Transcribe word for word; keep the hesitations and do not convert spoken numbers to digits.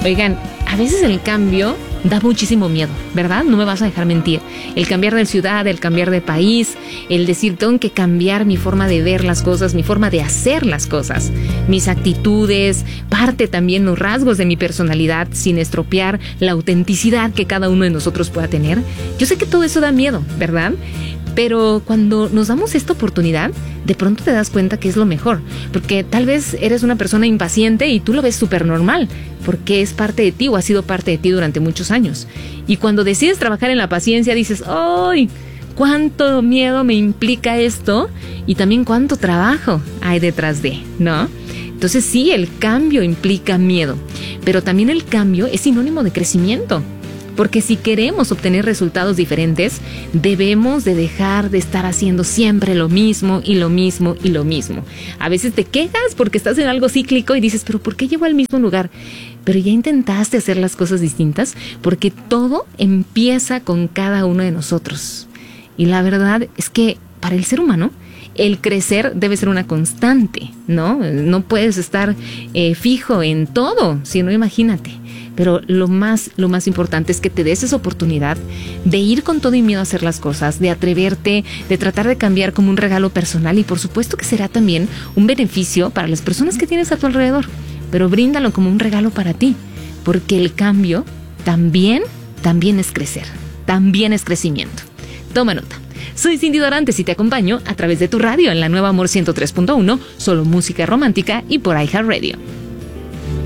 Oigan, a veces el cambio da muchísimo miedo, ¿verdad? No me vas a dejar mentir. El cambiar de ciudad, el cambiar de país, el decir, tengo que cambiar mi forma de ver las cosas, mi forma de hacer las cosas, mis actitudes, parte también los rasgos de mi personalidad sin estropear la autenticidad que cada uno de nosotros pueda tener. Yo sé que todo eso da miedo, ¿verdad? Pero cuando nos damos esta oportunidad, de pronto te das cuenta que es lo mejor, porque tal vez eres una persona impaciente y tú lo ves súper normal, porque es parte de ti o ha sido parte de ti durante muchos años. Y cuando decides trabajar en la paciencia, dices, ¡ay! ¿Cuánto miedo me implica esto? Y también cuánto trabajo hay detrás de, ¿no? Entonces sí, el cambio implica miedo, pero también el cambio es sinónimo de crecimiento. Porque si queremos obtener resultados diferentes, debemos de dejar de estar haciendo siempre lo mismo y lo mismo y lo mismo. A veces te quejas porque estás en algo cíclico y dices, ¿pero por qué llego al mismo lugar? Pero ya intentaste hacer las cosas distintas, porque todo empieza con cada uno de nosotros. Y la verdad es que para el ser humano, el crecer debe ser una constante, ¿no? No puedes estar eh, fijo en todo, sino imagínate. Pero lo más, lo más importante es que te des esa oportunidad de ir con todo y miedo a hacer las cosas, de atreverte, de tratar de cambiar como un regalo personal, y por supuesto que será también un beneficio para las personas que tienes a tu alrededor, pero bríndalo como un regalo para ti, porque el cambio también, también es crecer, también es crecimiento. Toma nota. Soy Cindy Dorantes y te acompaño a través de tu radio en la Nueva Amor ciento tres punto uno, solo música romántica y por iHeartRadio.